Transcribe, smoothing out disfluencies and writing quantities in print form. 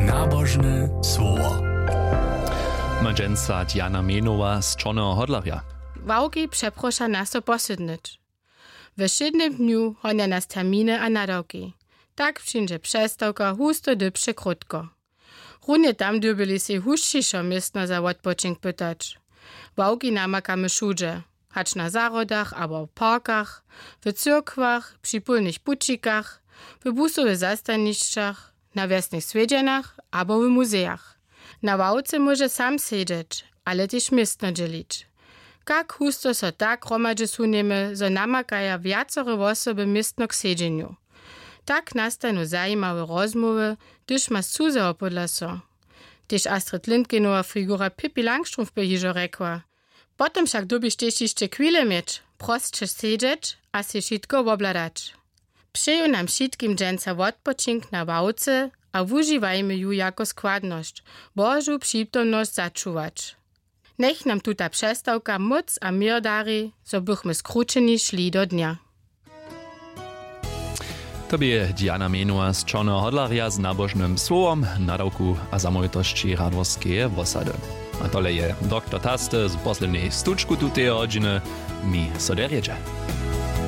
Nabożne słowo. Młodzieńca Diana Menowa z Czarnego Hodlarja. Wałki przeprosza nas to posydnyć. W 7 dniu honia nas terminy a nadawki. Tak przyjdzie przestałka husto dybsze krótko. Runie tam dybyli się huszcziszo miestno za odpoczynk pytać. Wałki namakamy wszędzie. Hacz na zarodach, albo w parkach, w cyrkwach, przy pólnych bucikach, w busowych zastaniszczach, na wiesnych swiedzianach, albo w muzeach. Na wałce może sam siedzieć, ale też miestno dzielić. Jak husto so tak gromadźe suniemy, so namakaja wiacore osoby miestno k siedzeniu. Tak nastanu zajímawe rozmowy, gdyż ma cuzeho podla so. Tyż Astrid Lindgrenowa figura Pippi Langstrumpf by hižo rekła. Potem však dobiš tež ešte chwilę mieć, prostše siedzieć, a si šitko wobladać. Přeju nam všetkim dženca odpočink na wałce, a wužívajmy ju jako składność, Bożu przytomność zaczuwać. Nech nam tuta przestawka moc a mir dari, so bychmy skručeni szli do dnia. Tobie Diana Menowa z Czarnego Hodlarja z nabożnym słowom, nadawku a zamojitości radwowskie wosady. A tole je doktor Taste z poslednej stučku tutej rodziny, mi soderječe.